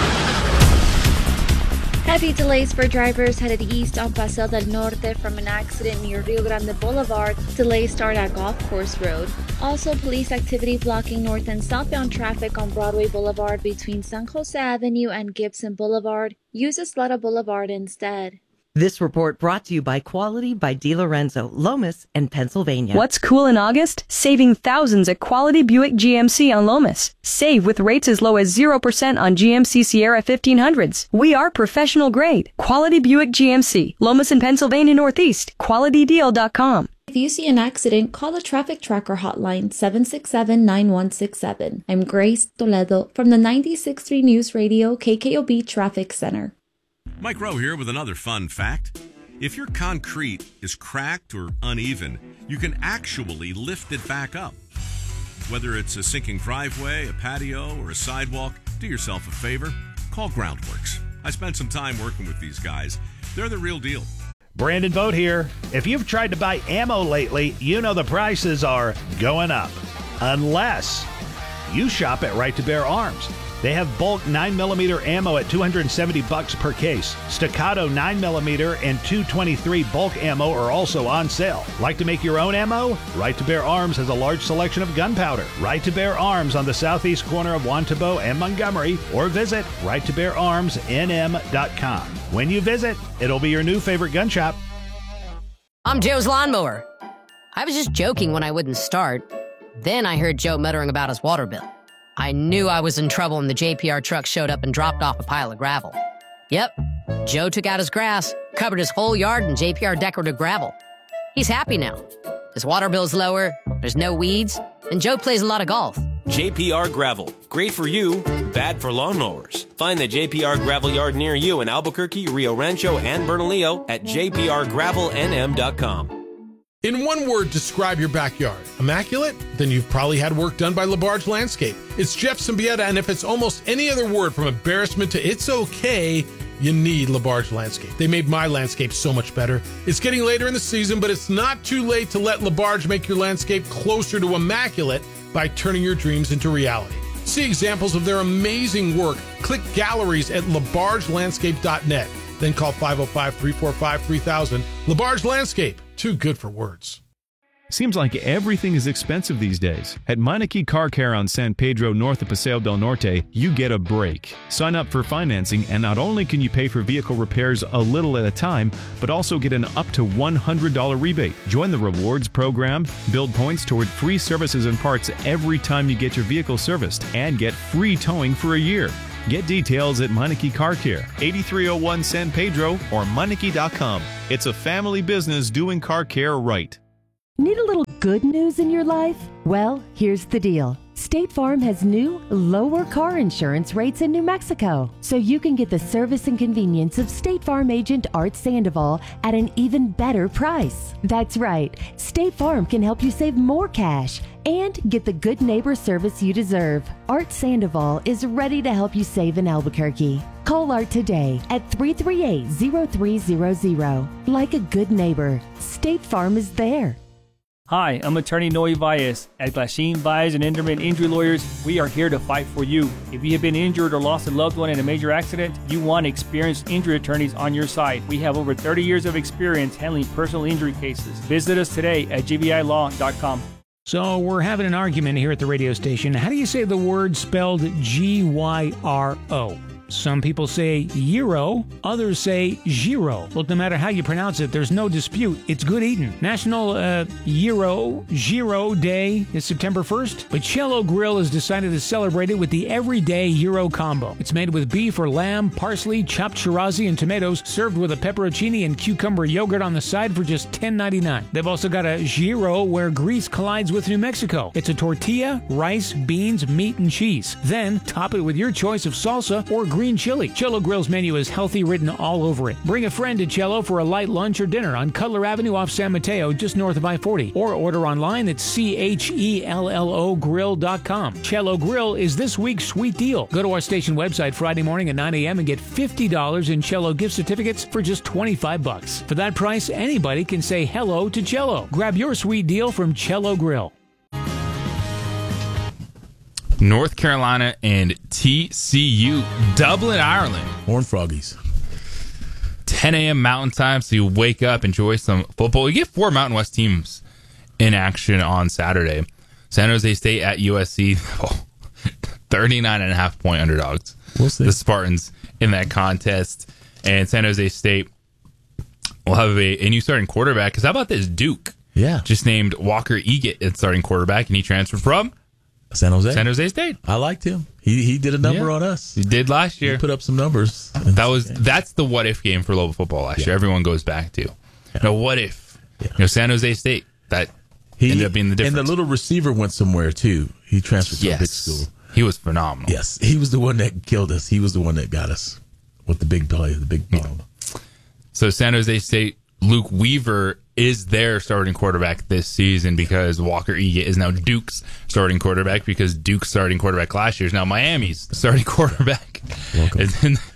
Heavy delays for drivers headed east on Paseo del Norte from an accident near Rio Grande Boulevard. Delays start at Golf Course Road. Also, police activity blocking north and southbound traffic on Broadway Boulevard between San Jose Avenue and Gibson Boulevard. Use Isleta Boulevard instead. This report brought to you by Quality by DiLorenzo, Lomas, and Pennsylvania. What's cool in August? Saving thousands at Quality Buick GMC on Lomas. Save with rates as low as 0% on GMC Sierra 1500s. We are professional grade. Quality Buick GMC, Lomas and Pennsylvania Northeast. QualityDeal.com. If you see an accident, call the Traffic Tracker hotline 767-9167. I'm Grace Toledo from the 96.3 News Radio KKOB Traffic Center. Mike Rowe here with another fun fact. If your concrete is cracked or uneven, you can actually lift it back up. Whether it's a sinking driveway, a patio, or a sidewalk, do yourself a favor. Call Groundworks. I spent some time working with these guys. They're the real deal. Brandon Vogt here. If you've tried to buy ammo lately, you know the prices are going up. Unless you shop at Right to Bear Arms. They have bulk 9mm ammo at $270 per case. Staccato 9mm and .223 bulk ammo are also on sale. Like to make your own ammo? Right to Bear Arms has a large selection of gunpowder. Right to Bear Arms on the southeast corner of Wantabo and Montgomery, or visit righttobeararmsnm.com. When you visit, it'll be your new favorite gun shop. I'm Joe's lawnmower. I was just joking when I wouldn't start. Then I heard Joe muttering about his water bill. I knew I was in trouble when the JPR truck showed up and dropped off a pile of gravel. Yep, Joe took out his grass, covered his whole yard in JPR decorative gravel. He's happy now. His water bill's lower, there's no weeds, and Joe plays a lot of golf. JPR Gravel. Great for you, bad for lawnmowers. Find the JPR Gravel yard near you in Albuquerque, Rio Rancho, and Bernalillo at jprgravelnm.com. In one word, describe your backyard. Immaculate? Then you've probably had work done by LaBarge Landscape. It's Jeff Symbieta, and if it's almost any other word from embarrassment to it's okay, you need LaBarge Landscape. They made my landscape so much better. It's getting later in the season, but it's not too late to let LaBarge make your landscape closer to immaculate by turning your dreams into reality. See examples of their amazing work. Click galleries at labargelandscape.net. Then call 505-345-3000. LaBarge Landscape. Too good for words. Seems like everything is expensive these days. At Meineke Car Care on San Pedro north of Paseo del Norte, you get a break. Sign up for financing, and not only can you pay for vehicle repairs a little at a time, but also get an up to $100 rebate. Join the rewards program, build points toward free services and parts every time you get your vehicle serviced, and get free towing for a year. Get details at Meineke Car Care, 8301 San Pedro, or Meineke.com. It's a family business doing car care right. Need a little good news in your life? Well, here's the deal. State Farm has new, lower car insurance rates in New Mexico, so you can get the service and convenience of State Farm agent Art Sandoval at an even better price. That's right, State Farm can help you save more cash and get the good neighbor service you deserve. Art Sandoval is ready to help you save in Albuquerque. Call Art today at 338-0300. Like a good neighbor, State Farm is there. Hi, I'm attorney Noe Valles. At Glasheen, Valles and Enderman Injury Lawyers, we are here to fight for you. If you have been injured or lost a loved one in a major accident, you want experienced injury attorneys on your side. We have over 30 years of experience handling personal injury cases. Visit us today at gvilaw.com. So we're having an argument here at the radio station. How do you say the word spelled G-Y-R-O? Some people say gyro, others say gyro. Look, no matter how you pronounce it, there's no dispute. It's good eating. National Gyro Day is September 1st, but Cello Grill has decided to celebrate it with the Everyday Gyro Combo. It's made with beef or lamb, parsley, chopped chirazi, and tomatoes, served with a pepperoncini and cucumber yogurt on the side for just $10.99. They've also got a gyro where grease collides with New Mexico. It's a tortilla, rice, beans, meat, and cheese. Then top it with your choice of salsa or green chili. Cello Grill's menu is healthy written all over it. Bring a friend to Cello for a light lunch or dinner on Cutler Avenue off San Mateo, just north of I-40. Or order online at CHELLOGrill.com. Cello Grill is this week's sweet deal. Go to our station website Friday morning at 9 a.m. and get $50 in Cello gift certificates for just $25. For that price, anybody can say hello to Cello. Grab your sweet deal from Cello Grill. North Carolina and TCU, Dublin, Ireland. Horned Froggies. 10 a.m. Mountain Time, so you wake up, enjoy some football. You get 4 Mountain West teams in action on Saturday. San Jose State at USC, 39.5 point underdogs. We'll see. The Spartans in that contest. And San Jose State will have a new starting quarterback. Because how about this? Duke. Yeah. Just named Walker Eget as starting quarterback, and he transferred from San Jose State. I liked him. He did a number on us. He did last year. He put up some numbers. That's the what if game for Louisville football last year. Everyone goes back to. Now, what if San Jose State that ended up being the difference? And the little receiver went somewhere too. He transferred to a big school. He was phenomenal. Yes, he was the one that killed us. He was the one that got us with the big play, the big bomb. So San Jose State, Luke Weaver is their starting quarterback this season because Walker Eget is now Duke's starting quarterback because Duke's starting quarterback last year is now Miami's starting quarterback. Welcome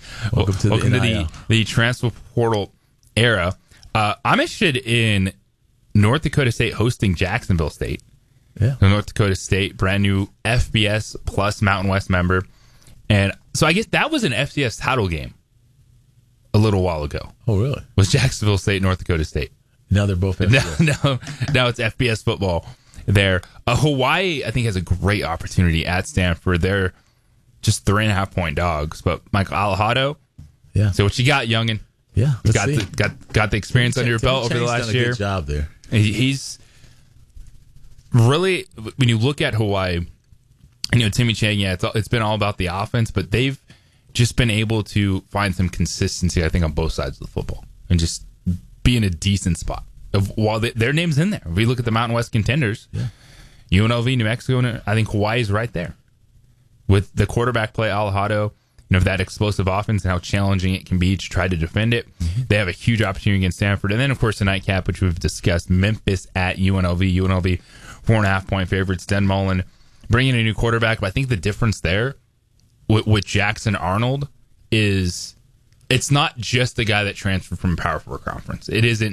to the transfer portal era. I'm interested in North Dakota State hosting Jacksonville State. Yeah. So North Dakota State, brand new FBS plus Mountain West member. And so I guess that was an FCS title game a little while ago. Oh, really? Was Jacksonville State, North Dakota State. Now they're both FBS. Now it's FBS football there. Hawaii, I think, has a great opportunity at Stanford. They're just 3.5 point dogs. But Michael Alejado, so what you got, youngin? Yeah, got the experience under your belt over the last year. Good job there. He's really, when you look at Hawaii, and Timmy Chang, it's been all about the offense, but they've just been able to find some consistency, I think, on both sides of the football and just be in a decent spot. While their name's in there. If we look at the Mountain West contenders, UNLV, New Mexico, and I think Hawaii's right there. With the quarterback play, Alejado, that explosive offense and how challenging it can be to try to defend it. They have a huge opportunity against Stanford. And then, of course, the nightcap, which we've discussed, Memphis at UNLV. UNLV, 4.5 point favorites. Den Mullen bringing a new quarterback. But I think the difference there with Jackson Arnold is it's not just the guy that transferred from a Power 4 conference. It isn't,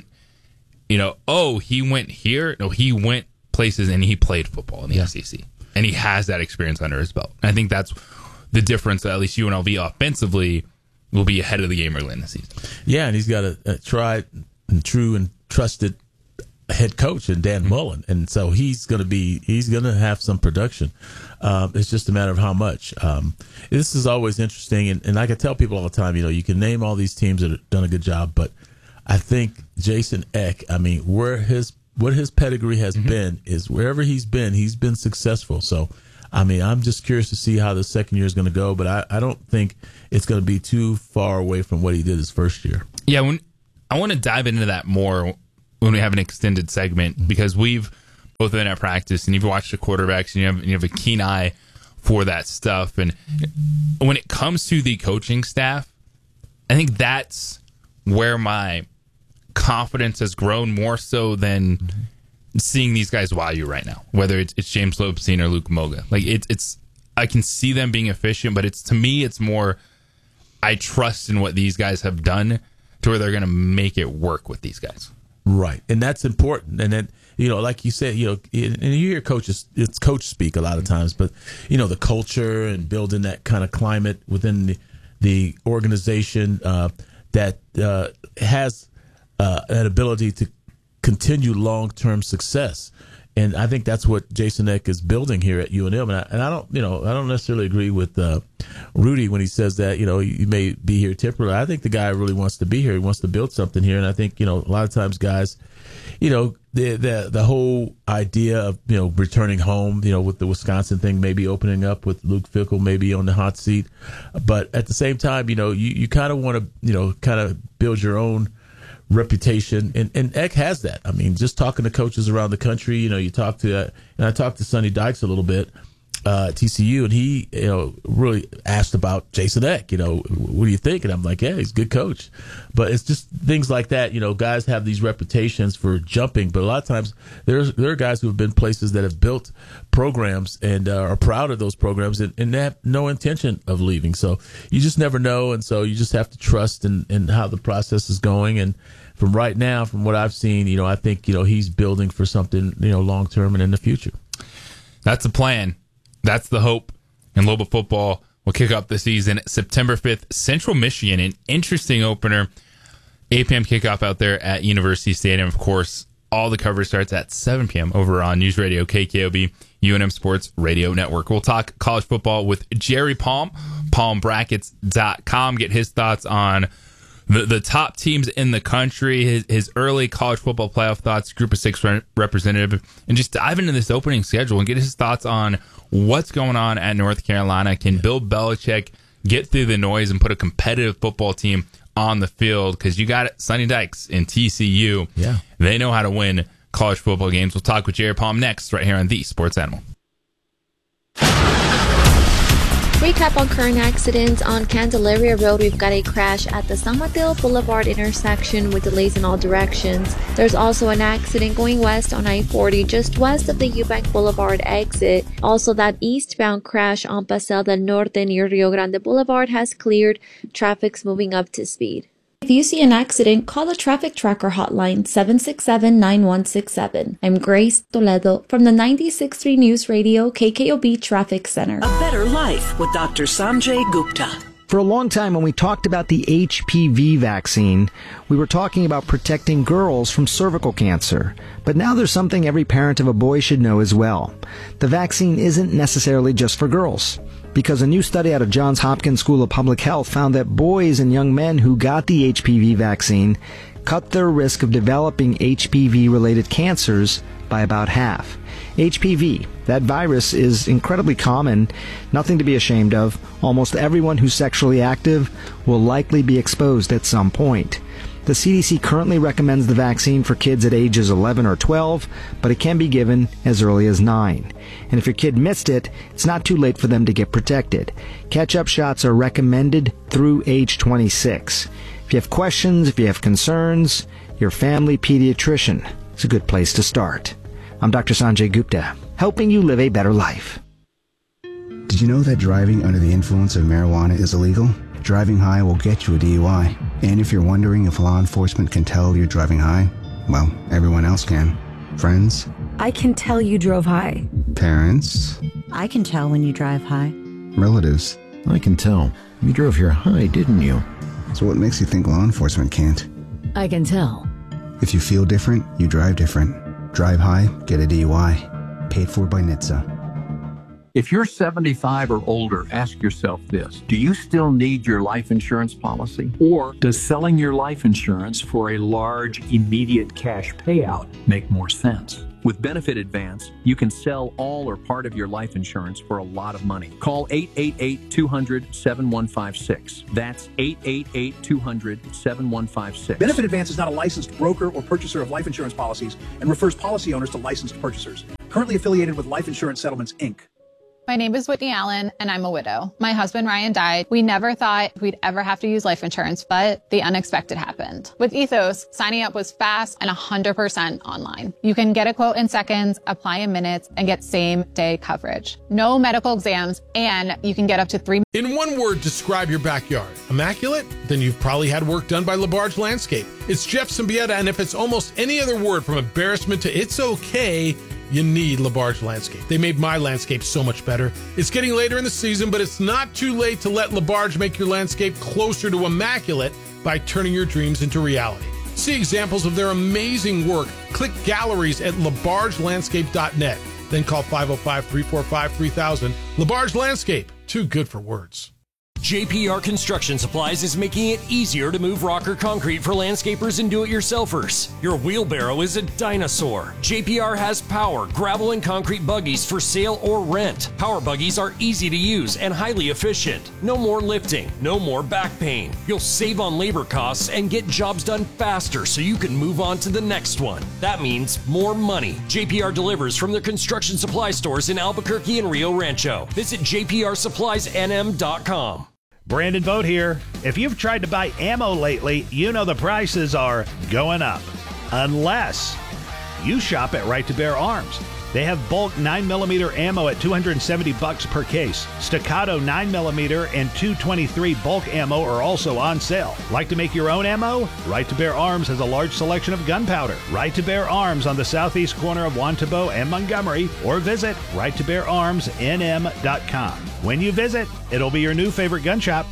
he went here. No, he went places and he played football in the SEC. And he has that experience under his belt. And I think that's the difference. At least UNLV offensively will be ahead of the game early in the season. Yeah, and he's got a tried and true and trusted head coach in Dan Mullen, and so he's going to have some production. It's just a matter of how much. This is always interesting, and I can tell people all the time, you can name all these teams that have done a good job, but I think Jason Eck, what his pedigree has been is wherever he's been successful. So, I'm just curious to see how the second year is going to go, but I don't think it's going to be too far away from what he did his first year. Yeah, I want to dive into that more when we have an extended segment, because we've both been at practice and you've watched the quarterbacks and you have a keen eye for that stuff. And when it comes to the coaching staff, I think that's where my confidence has grown more so than seeing these guys wow you right now, whether it's James Lopestein or Luke Moga. Like it's I can see them being efficient, but to me it's more I trust in what these guys have done to where they're going to make it work with these guys. Right, and that's important. And then, like you said, and you hear coaches, it's coach speak a lot of times, but, the culture and building that kind of climate within the organization that has an ability to continue long-term success. And I think that's what Jason Eck is building here at UNM. And I don't necessarily agree with Rudy when he says that, you may be here temporarily. I think the guy really wants to be here. He wants to build something here. And I think, a lot of times guys, the whole idea of, returning home, with the Wisconsin thing, maybe opening up with Luke Fickell, maybe on the hot seat. But at the same time, you kind of want to, kind of build your own reputation, and Eck has that. Just talking to coaches around the country, you talk to, and I talked to Sonny Dykes a little bit, TCU, and he, really asked about Jason Eck. What do you think? And I'm like, yeah, he's a good coach. But it's just things like that. Guys have these reputations for jumping, but a lot of times there are guys who have been places that have built programs and are proud of those programs, and they have no intention of leaving. So you just never know, and so you just have to trust in how the process is going. And from right now, from what I've seen, I think he's building for something long term and in the future. That's the plan. That's the hope. And Lobo football will kick off the season September 5th. Central Michigan, an interesting opener. 8 p.m. kickoff out there at University Stadium. Of course, all the coverage starts at 7 p.m. over on News Radio KKOB, UNM Sports Radio Network. We'll talk college football with Jerry Palm, palmbrackets.com. Get his thoughts on the top teams in the country, his early college football playoff thoughts, Group of 6 representative, and just dive into this opening schedule and get his thoughts on what's going on at North Carolina. Can Bill Belichick get through the noise and put a competitive football team on the field? Because you got Sonny Dykes in TCU. Yeah. They know how to win college football games. We'll talk with Jerry Palm next, right here on The Sports Animal. Recap on current accidents. On Candelaria Road, we've got a crash at the San Mateo Boulevard intersection with delays in all directions. There's also an accident going west on I-40 just west of the Eubank Boulevard exit. Also, that eastbound crash on Paseo del Norte near Rio Grande Boulevard has cleared. Traffic's moving up to speed. If you see an accident, call the Traffic Tracker hotline 767-9167. I'm Grace Toledo from the 96.3 News Radio KKOB Traffic Center. A better life with Dr. Sanjay Gupta. For a long time, when we talked about the HPV vaccine, we were talking about protecting girls from cervical cancer. But now there's something every parent of a boy should know as well. The vaccine isn't necessarily just for girls, because a new study out of Johns Hopkins School of Public Health found that boys and young men who got the HPV vaccine cut their risk of developing HPV-related cancers by about half. HPV, that virus, is incredibly common, nothing to be ashamed of. Almost everyone who's sexually active will likely be exposed at some point. The CDC currently recommends the vaccine for kids at ages 11 or 12, but it can be given as early as 9. And if your kid missed it, it's not too late for them to get protected. Catch-up shots are recommended through age 26. If you have questions, if you have concerns, your family pediatrician is a good place to start. I'm Dr. Sanjay Gupta, helping you live a better life. Did you know that driving under the influence of marijuana is illegal? Driving high will get you a DUI. And if you're wondering if law enforcement can tell you're driving high, well, everyone else can. Friends? I can tell you drove high. Parents? I can tell when you drive high. Relatives? I can tell. You drove here high, didn't you? So what makes you think law enforcement can't? I can tell. If you feel different, you drive different. Drive high, get a DUI. Paid for by NHTSA. If you're 75 or older, ask yourself this. Do you still need your life insurance policy? Or does selling your life insurance for a large, immediate cash payout make more sense? With Benefit Advance, you can sell all or part of your life insurance for a lot of money. Call 888-200-7156. That's 888-200-7156. Benefit Advance is not a licensed broker or purchaser of life insurance policies and refers policy owners to licensed purchasers. Currently affiliated with Life Insurance Settlements, Inc. My name is Whitney Allen, and I'm a widow. My husband, Ryan, died. We never thought we'd ever have to use life insurance, but the unexpected happened. With Ethos, signing up was fast and 100% online. You can get a quote in seconds, apply in minutes, and get same-day coverage. No medical exams, and you can get up to 3... In one word, describe your backyard. Immaculate? Then you've probably had work done by LaBarge Landscape. It's Jeff Symbieta, and if it's almost any other word from embarrassment to it's okay, you need LaBarge Landscape. They made my landscape so much better. It's getting later in the season, but it's not too late to let LaBarge make your landscape closer to immaculate by turning your dreams into reality. See examples of their amazing work. Click galleries at labargelandscape.net. Then call 505-345-3000. LaBarge Landscape, too good for words. JPR Construction Supplies is making it easier to move rock or concrete for landscapers and do-it-yourselfers. Your wheelbarrow is a dinosaur. JPR has power, gravel, and concrete buggies for sale or rent. Power buggies are easy to use and highly efficient. No more lifting, no more back pain. You'll save on labor costs and get jobs done faster so you can move on to the next one. That means more money. JPR delivers from their construction supply stores in Albuquerque and Rio Rancho. Visit jprsuppliesnm.com. Brandon Vogt here. If you've tried to buy ammo lately, you know the prices are going up. Unless you shop at Right to Bear Arms. They have bulk 9mm ammo at $270 per case. Staccato 9mm and .223 bulk ammo are also on sale. Like to make your own ammo? Right to Bear Arms has a large selection of gunpowder. Right to Bear Arms on the southeast corner of Wantabo and Montgomery, or visit righttobeararmsnm.com. When you visit, it'll be your new favorite gun shop.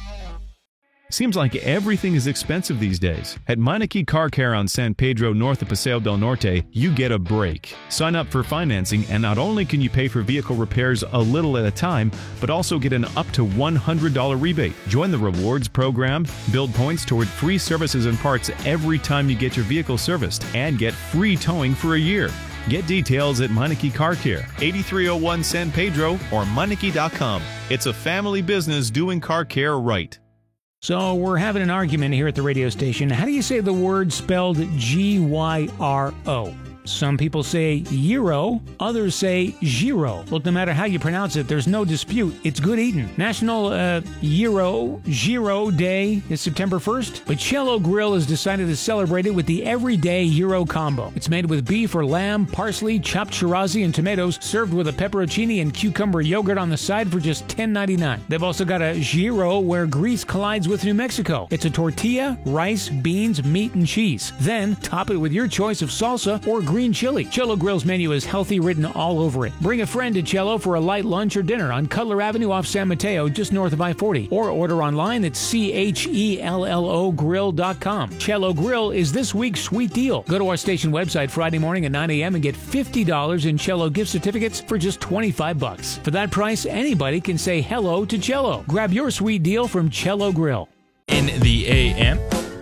Seems like everything is expensive these days. At Meineke Car Care on San Pedro north of Paseo del Norte, you get a break. Sign up for financing, and not only can you pay for vehicle repairs a little at a time, but also get an up to $100 rebate. Join the rewards program, build points toward free services and parts every time you get your vehicle serviced, and get free towing for a year. Get details at Meineke Car Care, 8301 San Pedro, or Meineke.com. It's a family business doing car care right. So we're having an argument here at the radio station. How do you say the word spelled G-Y-R-O? Some people say gyro, others say gyro. Look, no matter how you pronounce it, there's no dispute. It's good eating. National Gyro Day is September 1st, but Cello Grill has decided to celebrate it with the Everyday Gyro Combo. It's made with beef or lamb, parsley, chopped Shirazi, and tomatoes, served with a pepperoncini and cucumber yogurt on the side for just $10.99. They've also got a gyro where grease collides with New Mexico. It's a tortilla, rice, beans, meat, and cheese. Then top it with your choice of salsa or green chili. Cello Grill's menu is healthy written all over it. Bring a friend to Cello for a light lunch or dinner on Cutler Avenue off San Mateo, just north of I-40. Or order online at CHELLOGrill.com. Cello Grill is this week's sweet deal. Go to our station website Friday morning at 9 a.m. and get $50 in Cello gift certificates for just $25. For that price, anybody can say hello to Cello. Grab your sweet deal from Cello Grill. In the AM.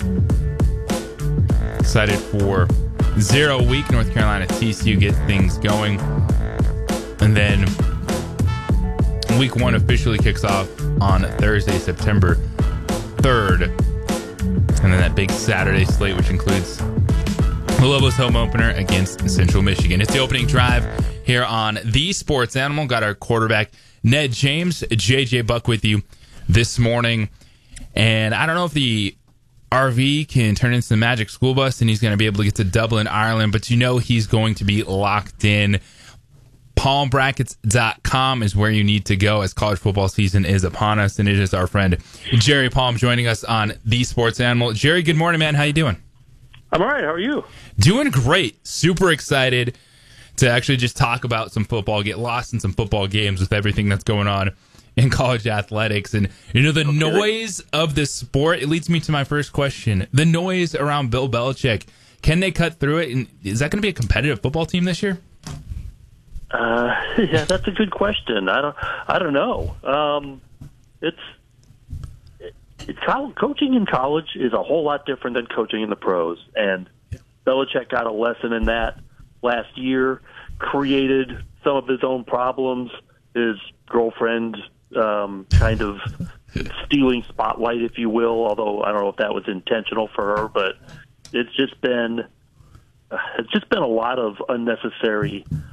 Excited for 0 week North Carolina TCU get things going. And then week 1 officially kicks off on Thursday, September 3rd. And then that big Saturday slate, which includes the Lobos home opener against Central Michigan. It's the opening drive here on The Sports Animal. Got our quarterback, Ned James, JJ Buck with you this morning. And I don't know if the RV can turn into the Magic School Bus and he's going to be able to get to Dublin, Ireland, but you know he's going to be locked in, palmbrackets.com is where you need to go as college football season is upon us, and it is our friend Jerry Palm joining us on The Sports Animal. Jerry, good morning, man. How you doing? I'm all right. How are you? Doing great. Super excited to actually just talk about some football, get lost in some football games with everything that's going on in college athletics. And, the noise of this sport, it leads me to my first question. The noise around Bill Belichick, can they cut through it? And is that going to be a competitive football team this year? Yeah, that's a good question. I don't know. Coaching in college is a whole lot different than coaching in the pros, and Belichick got a lesson in that last year. Created some of his own problems. His girlfriend kind of stealing spotlight, if you will. Although I don't know if that was intentional for her, but it's just been a lot of unnecessary